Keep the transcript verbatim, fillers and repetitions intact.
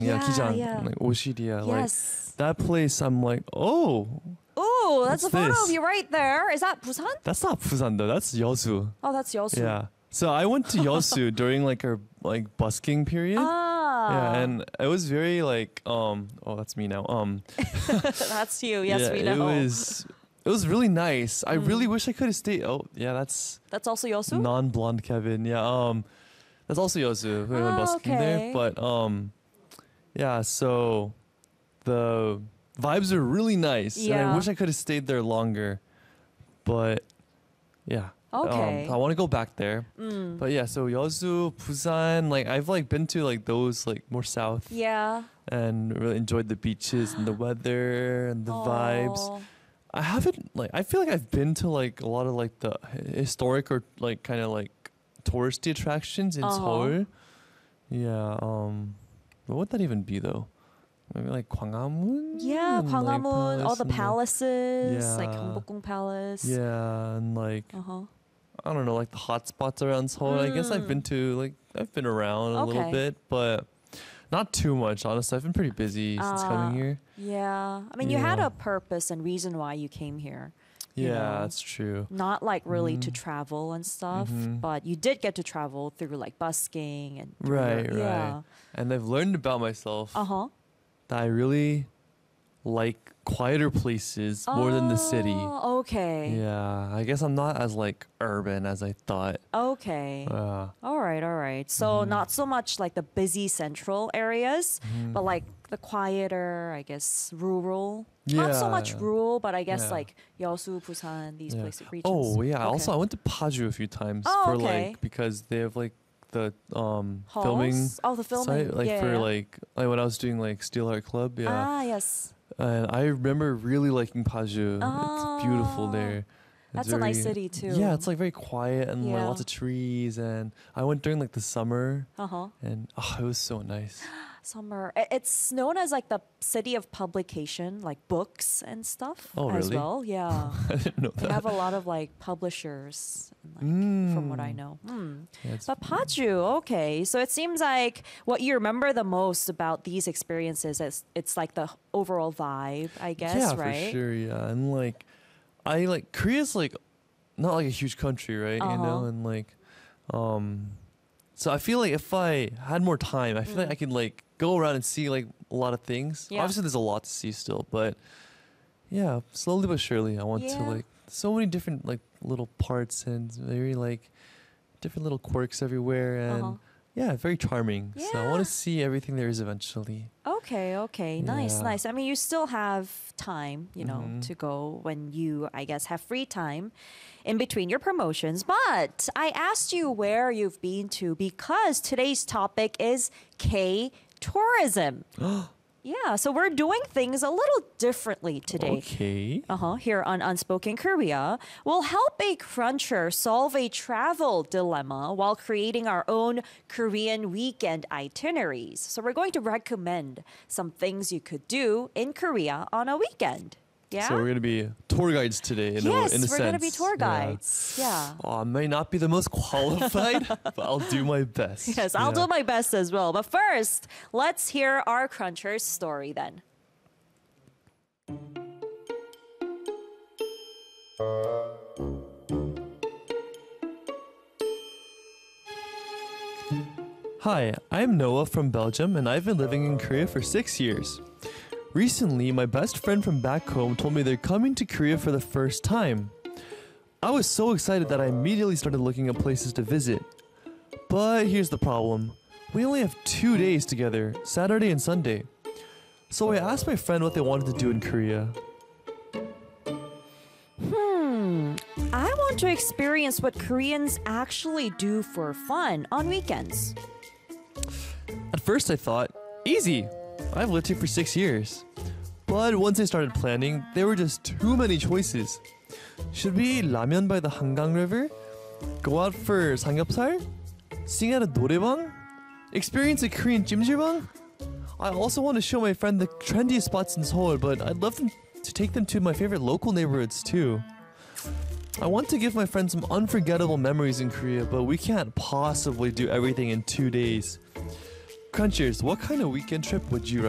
Yeah, Yeah, Kijang, yeah. like Oshiria, like Yes. that place. I'm like, oh, Oh, that's What's a photo this? of you right there. Is that Busan? that's not Busan though. That's Yeosu. Oh, that's Yeosu. Yeah. So I went to Yeosu during like our like busking period. Ah. Yeah, and it was very like um. Oh, that's me now. Um. That's you. Yes, yeah, we know. It was. It was really nice. I Mm. really wish I could have stayed. Oh, yeah, that's That's also Yeosu? non-blonde Kevin. Yeah. Um. That's also Yeosu. We went Ah, busking okay. there, but um. Yeah. So, the vibes are really nice. And Yeah. I wish I could have stayed there longer, but yeah. Okay. Um, I want to go back there. Mm. But yeah, so Yeosu, Busan, like I've like been to like those like more south Yeah. and really enjoyed the beaches and the weather and the vibes. Aw. I haven't like I feel like I've been to like a lot of like the hi- historic or like kind of like touristy attractions in Uh-huh. Seoul. Yeah, um what would that even be though? Maybe like Gwanghwamun? Yeah, and, like, Gwanghwamun, all the palace palaces, like Yeah. Gyeongbokgung Palace. and, like- yeah, and like Uh-huh. I don't know, like the hot spots around Seoul. I guess I've Mm. been to like I've been around a little Okay. bit, but not too much. Honestly, I've been pretty busy since Ah, coming here. Yeah. I mean, you had Yeah. a purpose and reason why you came here. you Yeah, know. that's true. Not like really to Mhm. travel and stuff, Mhm. but you did get to travel through like busking and through Right, your- right. And I've learned about myself Yeah. Uh-huh. that I really like quieter places more than the city. Oh, okay. Yeah, I guess I'm not as like urban as I thought. Okay. Uh, All right, all right. So Mhm. not so much like the busy central areas, mhm. but like the quieter, I guess, rural. Not so much Yeah. rural, but I guess Yeah. like Yeosu, Busan, these Yeah. places, regions. Oh yeah. Okay. Also, I went to Paju a few times Oh, for okay. like because they have like the um Halls? filming Oh, the filming. site, like yeah, for yeah. like like when I was doing like Steel Heart Club. Yeah. Ah, yes. And I remember really liking Paju. It's beautiful Oh, there. It's That's a nice very- city too. Yeah, it's like very quiet and like Yeah. lots of trees. And I went during like the summer, Uh huh. and oh, it was so nice. Summer. I- It's known as like the city of publication, like books and stuff Oh, as really? well. Yeah. I didn't know They that. have a lot of like publishers, like, from what I Mm. know. Hmm. Yeah, it's- But Paju, okay. So it seems like what you remember the most about these experiences is it's like the overall vibe, I guess, yeah, right? for sure. Yeah, and like, I like Korea's like not like a huge country, right? You know, Uh-huh. and like, um, so I feel like if I had more time, I feel like Mm. I could like go around and see like a lot of things. Yeah. Obviously, there's a lot to see still, but yeah, slowly but surely, I want to Yeah. like so many different like little parts and very like different little quirks everywhere, and Uh-huh. yeah, very charming. So I Yeah. want to see everything there is eventually. Okay, okay. Nice, Yeah. nice. I mean, you still have time, you know, Mhm. to go when you, I guess, have free time in between your promotions. But I asked you where you've been to because today's topic is K tourism. Yeah, so we're doing things a little differently today. Okay. Uh-huh. Here on Unspoken Korea, we'll help a cruncher solve a travel dilemma while creating our own Korean weekend itineraries. So we're going to recommend some things you could do in Korea on a weekend. Yeah? So we're gonna be tour guides today. In yes, a, in a we're going to be sense. tour Yeah. guides. Yeah. Oh, I may not be the most qualified, but I'll do my best. Yes, I'll Yeah. do my best as well. But first, let's hear our cruncher's story then. Hi, I'm Noah from Belgium, and I've been living in Korea for six years. Recently, my best friend from back home told me they're coming to Korea for the first time. I was so excited that I immediately started looking at places to visit. But here's the problem. We only have two days together, Saturday and Sunday. So I asked my friend what they wanted to do in Korea. Hmm. I want to experience what Koreans actually do for fun on weekends. At first I thought, easy. I've lived here for six years. But once I started planning, there were just too many choices. Should we eat ramen by the Hangang River? Go out for samgyeopsal? Sing at a noraebang? Experience a Korean jjimjilbang? I also want to show my friend the trendiest spots in Seoul, but I'd love them to take them to my favorite local neighborhoods too. I want to give my friend some unforgettable memories in Korea, but we can't possibly do everything in two days. Crunchers, what kind of weekend trip would you